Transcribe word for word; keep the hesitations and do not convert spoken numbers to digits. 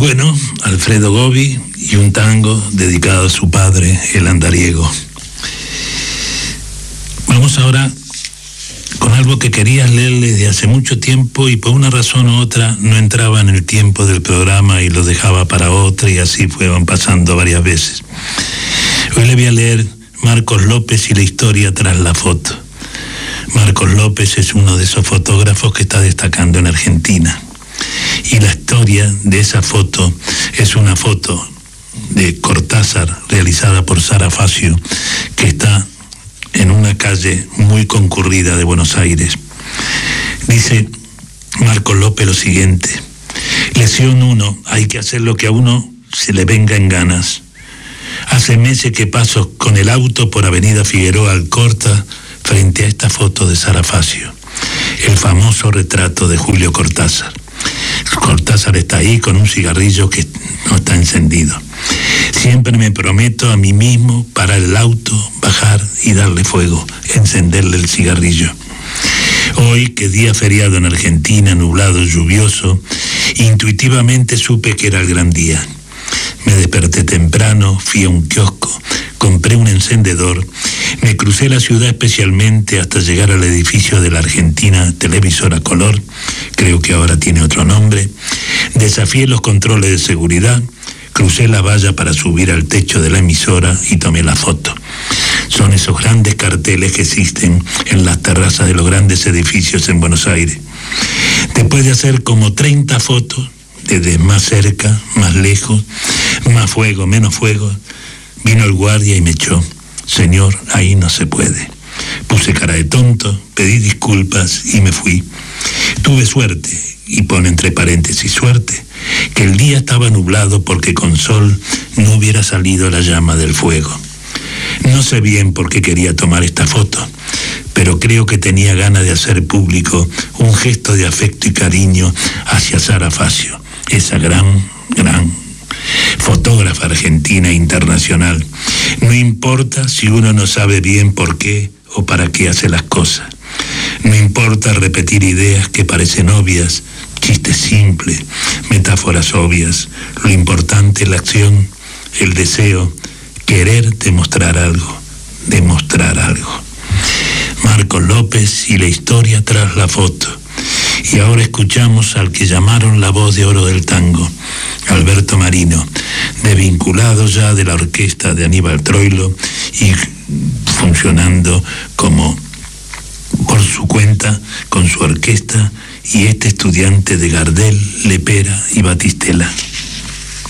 Bueno, Alfredo Gobi y un tango dedicado a su padre, el andariego. Vamos ahora con algo que quería leer desde hace mucho tiempo y por una razón u otra no entraba en el tiempo del programa y lo dejaba para otra y así fueron pasando varias veces. Hoy le voy a leer Marcos López y la historia tras la foto. Marcos López es uno de esos fotógrafos que está destacando en Argentina. Y la historia de esa foto es una foto de Cortázar realizada por Sara Facio, que está en una calle muy concurrida de Buenos Aires. Dice Marcos López lo siguiente: lesión uno, hay que hacer lo que a uno se le venga en ganas. Hace meses que paso con el auto por Avenida Figueroa Alcorta frente a esta foto de Sara Facio, el famoso retrato de Julio Cortázar. Cortázar está ahí con un cigarrillo que no está encendido. Siempre me prometo a mí mismo parar el auto, bajar y darle fuego, encenderle el cigarrillo. Hoy, que día feriado en Argentina, nublado, lluvioso, intuitivamente supe que era el gran día. Me desperté temprano, fui a un kiosco, compré un encendedor, me crucé la ciudad especialmente hasta llegar al edificio de la Argentina Televisora Color, creo que ahora tiene otro nombre, desafié los controles de seguridad, crucé la valla para subir al techo de la emisora y tomé la foto. Son esos grandes carteles que existen en las terrazas de los grandes edificios en Buenos Aires. Después de hacer como treinta fotos, desde más cerca, más lejos, más fuego, menos fuego, vino el guardia y me echó. Señor, ahí no se puede. Puse cara de tonto, pedí disculpas y me fui. Tuve suerte, y pone entre paréntesis suerte, que el día estaba nublado porque con sol no hubiera salido la llama del fuego. No sé bien por qué quería tomar esta foto, pero creo que tenía ganas de hacer público un gesto de afecto y cariño hacia Sara Facio, esa gran, gran fotógrafa argentina e internacional. No importa si uno no sabe bien por qué o para qué hace las cosas. No importa repetir ideas que parecen obvias, chistes simples, metáforas obvias. Lo importante es la acción, el deseo, querer demostrar algo, demostrar algo. Marcos López y la historia tras la foto. Y ahora escuchamos al que llamaron la voz de oro del tango, Alberto Marino, desvinculado ya de la orquesta de Aníbal Troilo y funcionando como por su cuenta con su orquesta y este estudiante de Gardel, Lepera y Batistela.